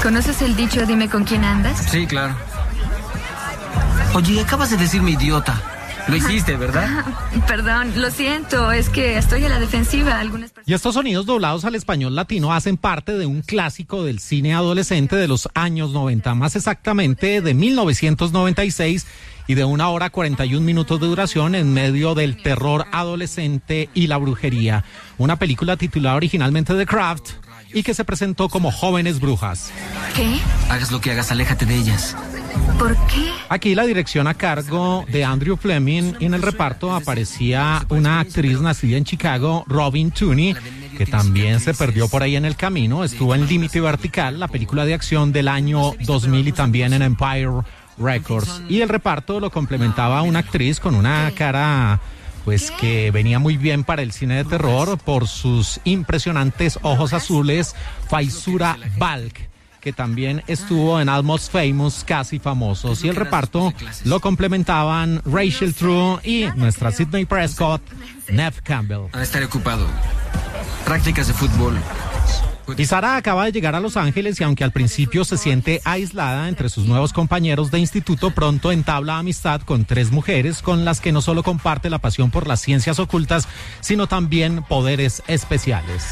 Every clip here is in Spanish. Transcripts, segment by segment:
¿Conoces el dicho dime con quién andas? Sí, claro. Oye, acabas de decirme idiota. Lo hiciste, ¿verdad? Perdón, lo siento, es que estoy a la defensiva. Y estos sonidos doblados al español latino hacen parte de un clásico del cine adolescente de los años 90, más exactamente de 1996, y de 1 hora 41 minutos de duración en medio del terror adolescente y la brujería. Una película titulada originalmente The Craft y que se presentó como Jóvenes Brujas. ¿Qué? Hagas lo que hagas, aléjate de ellas. ¿Por qué? Aquí la dirección a cargo de Andrew Fleming, y en el reparto aparecía una actriz nacida en Chicago, Robin Tunney, que también se perdió por ahí en el camino. Estuvo en Límite Vertical, la película de acción del año 2000, y también en Empire Records. Y el reparto lo complementaba una actriz con una cara pues que venía muy bien para el cine de terror por sus impresionantes ojos azules, Faizura Balk, que también estuvo en Almost Famous, Casi Famosos. Y el reparto lo complementaban Rachel True y nuestra Sidney Prescott, Neve Campbell. Estaré ocupado. Prácticas de fútbol. Y Sara acaba de llegar a Los Ángeles y aunque al principio se siente aislada entre sus nuevos compañeros de instituto, pronto entabla amistad con 3 mujeres con las que no solo comparte la pasión por las ciencias ocultas, sino también poderes especiales.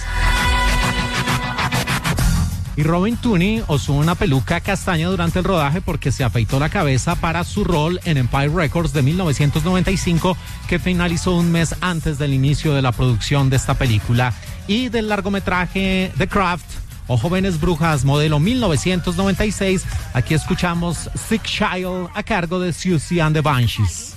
Y Robin Tunney usó una peluca castaña durante el rodaje porque se afeitó la cabeza para su rol en Empire Records de 1995, que finalizó un mes antes del inicio de la producción de esta película. Y del largometraje The Craft o Jóvenes Brujas modelo 1996, aquí escuchamos Sick Child a cargo de Siouxsie and the Banshees.